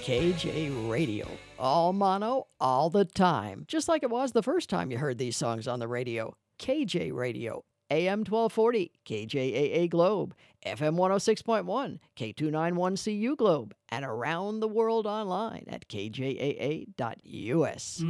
KJ Radio. All mono, all the time. Just like it was the first time you heard these songs on the radio. KJ Radio. AM 1240, KJAA Globe. FM 106.1, K291CU Globe. And around the world online at kjaa.us.